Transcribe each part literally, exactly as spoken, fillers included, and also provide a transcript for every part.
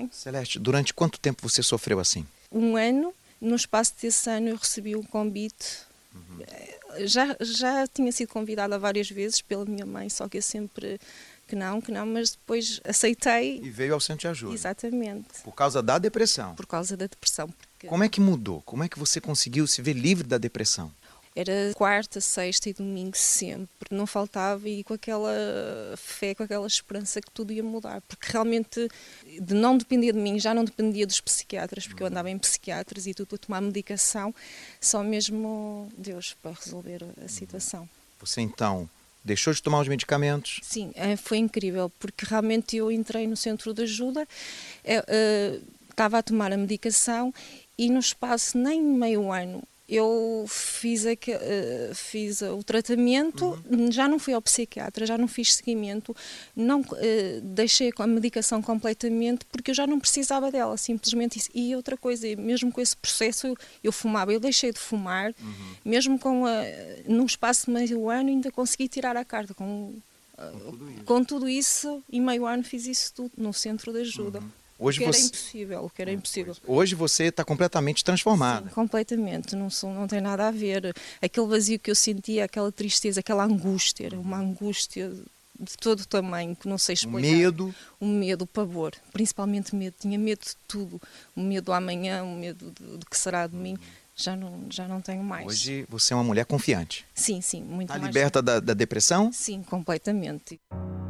sim. Celeste, durante quanto tempo você sofreu assim? Um ano. No espaço desse ano eu recebi um convite. Uhum. Já, já tinha sido convidada várias vezes pela minha mãe, só que eu sempre que não, que não, mas depois aceitei. E veio ao Centro de Ajuda. Exatamente. Por causa da depressão. Por causa da depressão. Porque... Como é que mudou? Como é que você conseguiu se ver livre da depressão? Era quarta, sexta e domingo sempre, não faltava, e com aquela fé, com aquela esperança que tudo ia mudar, porque realmente de não dependia de mim, já não dependia dos psiquiatras, porque eu andava em psiquiatras e tudo a tomar medicação, só mesmo Deus para resolver a situação. Você então deixou de tomar os medicamentos? Sim, foi incrível, porque realmente eu entrei no Centro de Ajuda, estava a tomar a medicação e no espaço nem meio ano eu fiz, aqu... fiz o tratamento, uhum. Já não fui ao psiquiatra, já não fiz seguimento, não, uh, deixei a medicação completamente porque eu já não precisava dela, simplesmente isso. E outra coisa, mesmo com esse processo eu, eu fumava, eu deixei de fumar, uhum. Mesmo com a, num espaço de meio ano ainda consegui tirar a carta, com, uh, com, tudo, isso. com tudo isso, e meio ano fiz isso tudo no Centro de Ajuda. Uhum. Hoje o que você... era impossível, o que era impossível. Hoje você está completamente transformada. Sim, completamente, não, sou, não tem nada a ver. Aquele vazio que eu sentia, aquela tristeza, aquela angústia, era uma angústia de todo o tamanho, que não sei explicar. O medo? O medo, o pavor, principalmente medo. Tinha medo de tudo. O medo do amanhã, o medo do que será de mim. Já não, já não tenho mais. Hoje você é uma mulher confiante. Sim, sim, muito mais. Está liberta da, da depressão? Sim, completamente.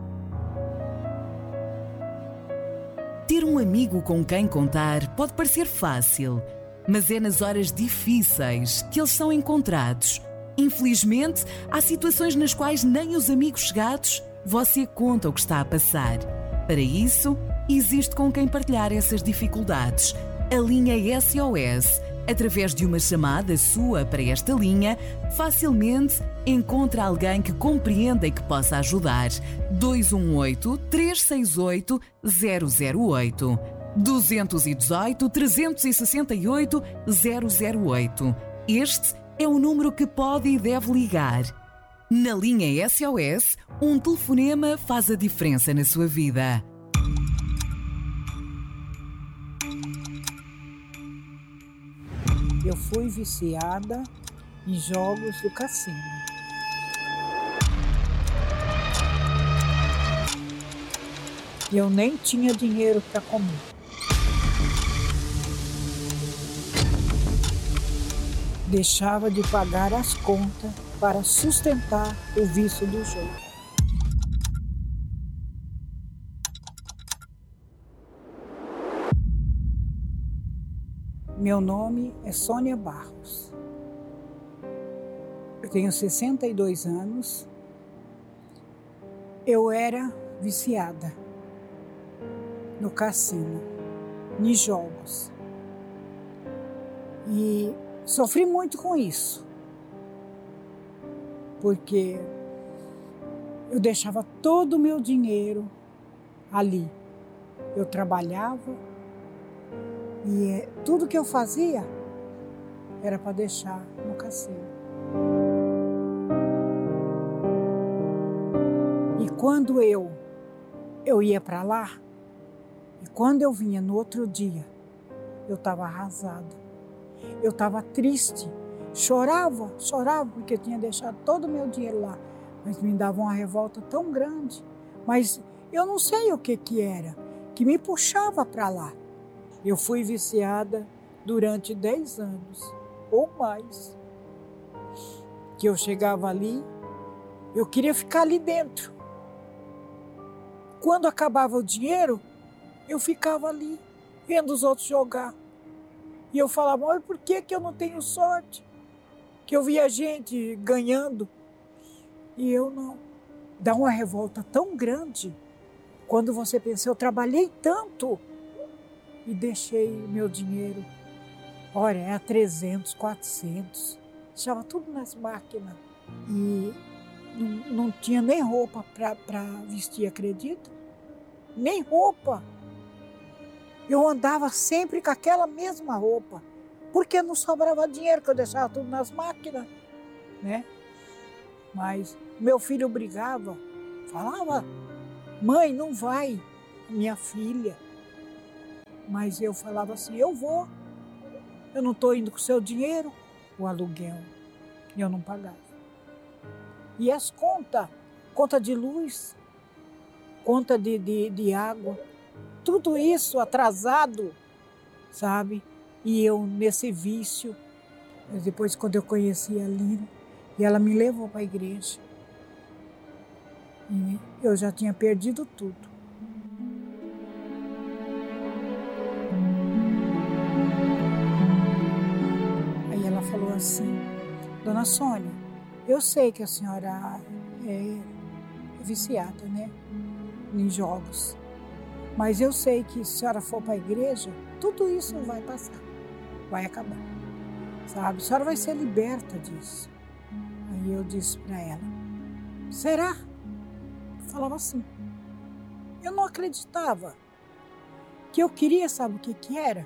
Ter um amigo com quem contar pode parecer fácil, mas é nas horas difíceis que eles são encontrados. Infelizmente, há situações nas quais nem os amigos chegados você conta o que está a passar. Para isso, existe com quem partilhar essas dificuldades. A linha S O S. Através de uma chamada sua para esta linha, facilmente encontra alguém que compreenda e que possa ajudar. dois um oito, três seis oito, zero zero oito. dois um oito, três seis oito, zero zero oito. Este é o número que pode e deve ligar. Na linha S O S, um telefonema faz a diferença na sua vida. Eu fui viciada em jogos do cassino. Eu nem tinha dinheiro para comer. Deixava de pagar as contas para sustentar o vício do jogo. Meu nome é Sônia Barros. Eu tenho sessenta e dois anos. Eu era viciada no cassino, em jogos. E sofri muito com isso. Porque eu deixava todo o meu dinheiro ali. Eu trabalhava. E tudo que eu fazia era para deixar no cassino. E quando eu, eu ia para lá, e quando eu vinha no outro dia, eu estava arrasada. Eu estava triste, chorava, chorava porque eu tinha deixado todo o meu dinheiro lá. Mas me dava uma revolta tão grande. Mas eu não sei o que que era, que me puxava para lá. Eu fui viciada durante dez anos, ou mais. Que eu chegava ali, eu queria ficar ali dentro. Quando acabava o dinheiro, eu ficava ali, vendo os outros jogar. E eu falava, olha, por que que eu não tenho sorte? Que eu via gente ganhando e eu não. Dá uma revolta tão grande quando você pensa, eu trabalhei tanto. E deixei meu dinheiro, olha, é a trezentos, quatrocentos, deixava tudo nas máquinas. E não, não tinha nem roupa para vestir, acredita? Nem roupa. Eu andava sempre com aquela mesma roupa, porque não sobrava dinheiro, que eu deixava tudo nas máquinas, né? Mas meu filho brigava, falava, mãe, não vai, minha filha. Mas eu falava assim, eu vou. Eu não estou indo com o seu dinheiro, o aluguel. E eu não pagava. E as contas, conta de luz, conta de, de, de água, tudo isso atrasado, sabe? E eu nesse vício. Mas depois, quando eu conheci a Lina, e ela me levou para a igreja, e eu já tinha perdido tudo. Aí ela falou assim, Dona Sônia, eu sei que a senhora é viciada, né, em jogos, mas eu sei que se a senhora for para a igreja, tudo isso vai passar, vai acabar, sabe? A senhora vai ser liberta disso. Aí eu disse para ela, será? Eu falava assim. Eu não acreditava. Que eu queria, sabe o que que era?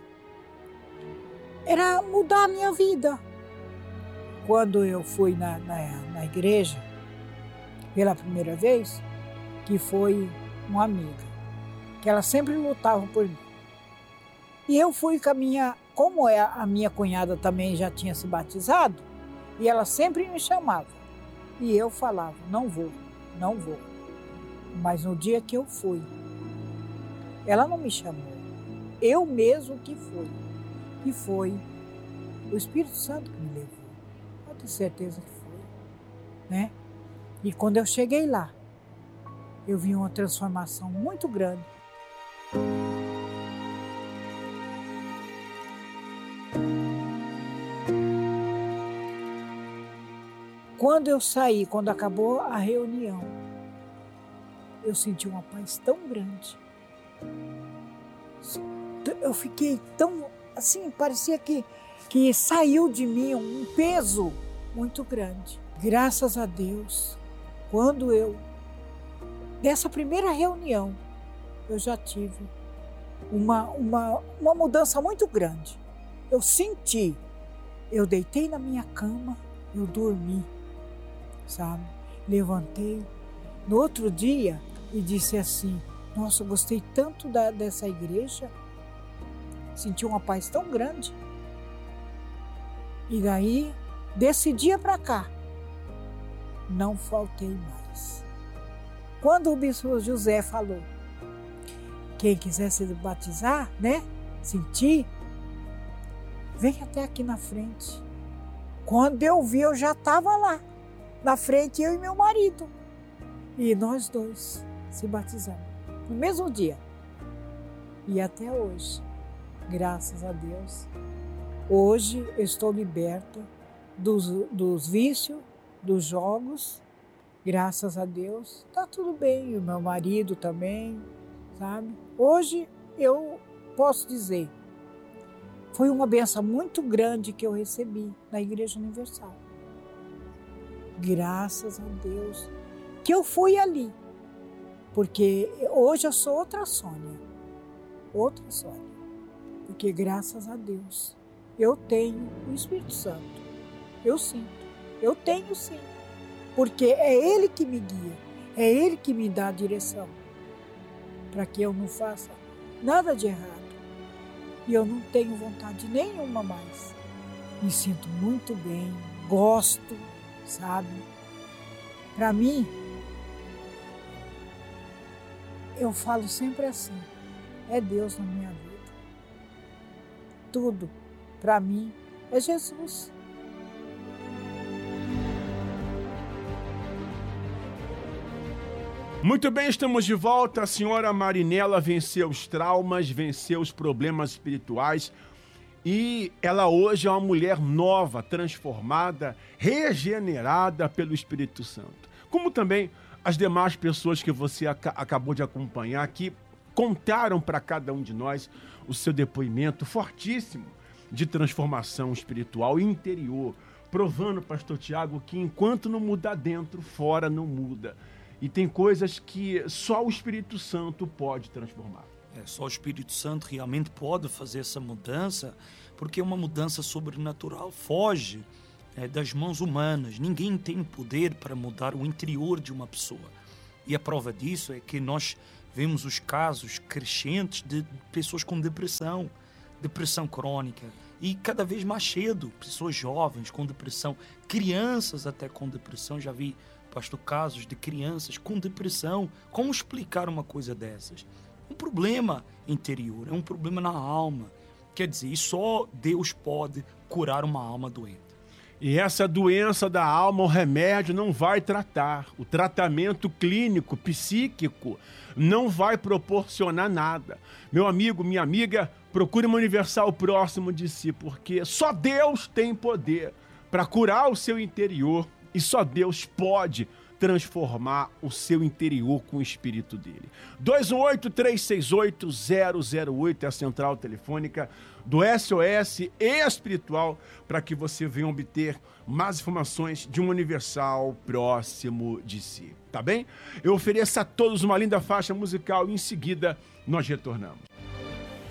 Era mudar a minha vida. Quando eu fui na, na, na igreja, pela primeira vez, que foi uma amiga, que ela sempre lutava por mim. E eu fui com a minha, como é, a minha cunhada também já tinha se batizado, e ela sempre me chamava. E eu falava, não vou, não vou. Mas no dia que eu fui, ela não me chamou. Eu mesmo que fui. E foi o Espírito Santo que me levou. Eu tenho certeza que foi, né? E quando eu cheguei lá, eu vi uma transformação muito grande. Quando eu saí, quando acabou a reunião, eu senti uma paz tão grande. Eu fiquei tão, assim, parecia que, que saiu de mim um peso muito grande. Graças a Deus, quando eu, dessa primeira reunião, eu já tive uma, uma, uma mudança muito grande. Eu senti, eu deitei na minha cama, eu dormi, sabe? Levantei no outro dia e disse assim, nossa, eu gostei tanto da, dessa igreja, senti uma paz tão grande. E daí, desse dia para cá, não faltei mais. Quando o bispo José falou, quem quiser se batizar, né, sentir, vem até aqui na frente. Quando eu vi, eu já estava lá, na frente, eu e meu marido. E nós dois se batizamos, no mesmo dia. E até hoje, graças a Deus, hoje eu estou liberta dos, dos vícios, dos jogos, graças a Deus, está tudo bem, o meu marido também, sabe? Hoje eu posso dizer, foi uma bênção muito grande que eu recebi na Igreja Universal. Graças a Deus que eu fui ali, porque hoje eu sou outra Sônia, outra Sônia, porque graças a Deus eu tenho o Espírito Santo, eu sinto, eu tenho sim, porque é Ele que me guia, é Ele que me dá a direção, para que eu não faça nada de errado, e eu não tenho vontade nenhuma mais, me sinto muito bem, gosto, sabe? Para mim, eu falo sempre assim, é Deus na minha vida. Tudo, para mim, é Jesus. Muito bem, estamos de volta. A senhora Marinela venceu os traumas, venceu os problemas espirituais e ela hoje é uma mulher nova, transformada, regenerada pelo Espírito Santo. Como também as demais pessoas que você ac- acabou de acompanhar aqui contaram para cada um de nós o seu depoimento fortíssimo de transformação espiritual e interior, provando, pastor Tiago, que enquanto não mudar dentro, fora não muda. E tem coisas que só o Espírito Santo pode transformar. É, só o Espírito Santo realmente pode fazer essa mudança, porque uma mudança sobrenatural foge é, das mãos humanas. Ninguém tem poder para mudar o interior de uma pessoa. E a prova disso é que nós vemos os casos crescentes de pessoas com depressão, depressão crônica, e cada vez mais cedo, pessoas jovens com depressão, crianças até com depressão. Já vi, pastor, casos de crianças com depressão. Como explicar uma coisa dessas? Um problema interior, é um problema na alma. Quer dizer, e só Deus pode curar uma alma doente. E essa doença da alma, o remédio não vai tratar. O tratamento clínico, psíquico, não vai proporcionar nada. Meu amigo, minha amiga, procure uma universal próximo de si, porque só Deus tem poder para curar o seu interior e só Deus pode transformar o seu interior com o Espírito dele. dois um oito, três seis oito, zero zero oito é a central telefônica do S O S Espiritual, para que você venha obter mais informações de um universal próximo de si. Tá bem? Eu ofereço a todos uma linda faixa musical e em seguida nós retornamos.